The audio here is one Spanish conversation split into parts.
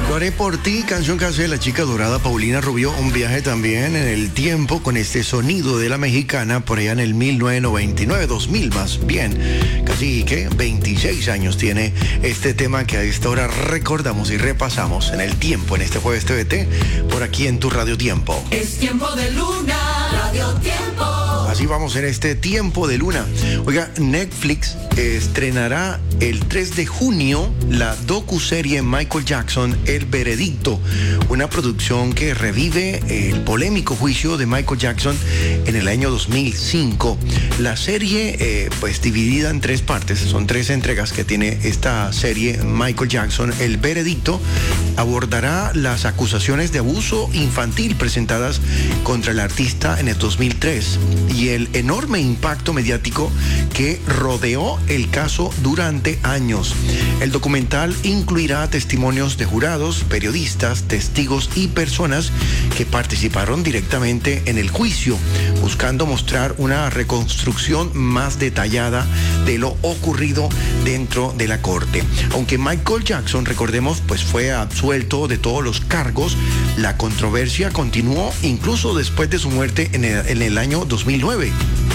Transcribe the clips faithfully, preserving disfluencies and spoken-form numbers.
Lo haré por ti, canción que hace la chica dorada Paulina Rubio, un viaje también en el tiempo con este sonido de la mexicana por allá en el mil novecientos noventa y nueve, dos mil más bien, casi que veintiséis años tiene este tema que a esta hora recordamos y repasamos en el tiempo, en este jueves T V T, por aquí en tu Radio Tiempo. Es tiempo de luna, Radio Tiempo. Así vamos en este tiempo de luna. Oiga, Netflix estrenará el tres de junio la docuserie Michael Jackson, El Veredicto, una producción que revive el polémico juicio de Michael Jackson en el año dos mil cinco. La serie, eh, pues dividida en tres partes, son tres entregas que tiene esta serie Michael Jackson, El Veredicto, abordará las acusaciones de abuso infantil presentadas contra el artista en el dos mil tres y el enorme impacto mediático que rodeó el caso durante años. El documental incluirá testimonios de jurados, periodistas, testigos y personas que participaron directamente en el juicio, buscando mostrar una reconstrucción más detallada de lo ocurrido dentro de la corte. Aunque Michael Jackson, recordemos, pues fue absuelto de todos los cargos, la controversia continuó incluso después de su muerte en el, en el año dos mil nueve.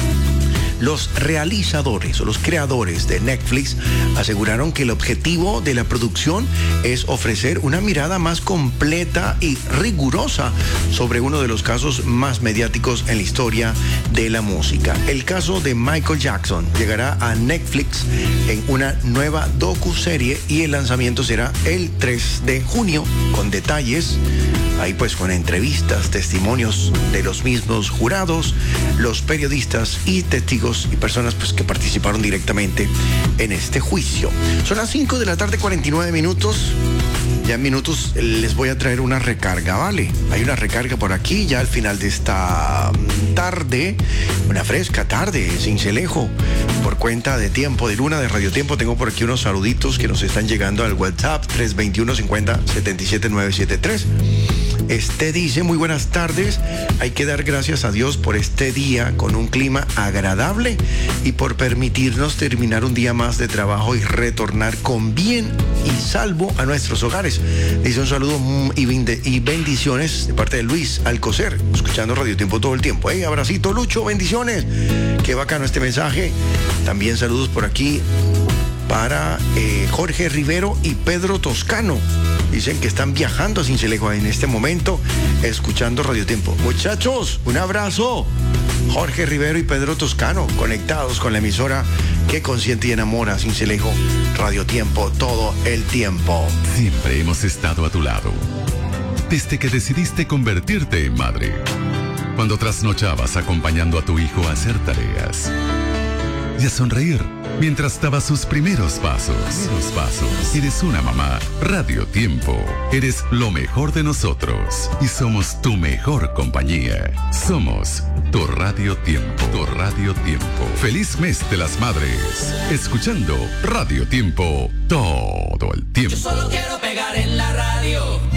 Los realizadores o los creadores de Netflix aseguraron que el objetivo de la producción es ofrecer una mirada más completa y rigurosa sobre uno de los casos más mediáticos en la historia de la música. El caso de Michael Jackson llegará a Netflix en una nueva docuserie y el lanzamiento será el tres de junio, con detalles, ahí pues con entrevistas, testimonios de los mismos jurados, los periodistas y testigos y personas pues que participaron directamente en este juicio. Son las cinco de la tarde, cuarenta y nueve minutos. Ya en minutos les voy a traer una recarga, ¿vale? Hay una recarga por aquí ya al final de esta tarde, una fresca tarde, Sincelejo, por cuenta de Tiempo de Luna de Radio Tiempo. Tengo por aquí unos saluditos que nos están llegando al WhatsApp tres dos uno, cincuenta, setenta y siete, nueve siete tres. Este dice: muy buenas tardes, hay que dar gracias a Dios por este día con un clima agradable y por permitirnos terminar un día más de trabajo y retornar con bien y salvo a nuestros hogares. Dice un saludo y bendiciones de parte de Luis Alcocer, escuchando Radio Tiempo todo el tiempo. Hey, abracito, Lucho, bendiciones. Qué bacano este mensaje. También saludos por aquí para eh, Jorge Rivero y Pedro Toscano. Dicen que están viajando a Sincelejo en este momento, escuchando Radio Tiempo. Muchachos, un abrazo. Jorge Rivero y Pedro Toscano, conectados con la emisora que consiente y enamora, Sincelejo, Radio Tiempo, todo el tiempo. Siempre hemos estado a tu lado, desde que decidiste convertirte en madre. Cuando trasnochabas acompañando a tu hijo a hacer tareas y a sonreír mientras daba sus primeros pasos. Primeros pasos. Eres una mamá. Radio Tiempo. Eres lo mejor de nosotros y somos tu mejor compañía. Somos tu Radio Tiempo. Tu Radio Tiempo. Feliz mes de las madres. Escuchando Radio Tiempo todo el tiempo. Yo solo quiero pegar en la radio.